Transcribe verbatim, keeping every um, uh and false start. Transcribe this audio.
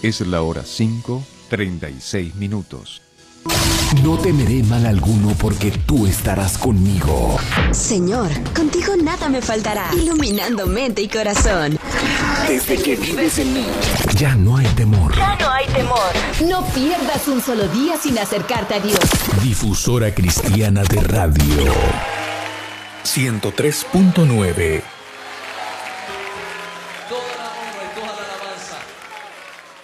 Es la hora cinco, treinta y seis minutos. No temeré mal alguno porque tú estarás conmigo. Señor, contigo nada me faltará, iluminando mente y corazón. Desde que vives en mí, ya no hay temor. Ya no hay temor. No pierdas un solo día sin acercarte a Dios. Difusora Cristiana de Radio ciento tres punto nueve.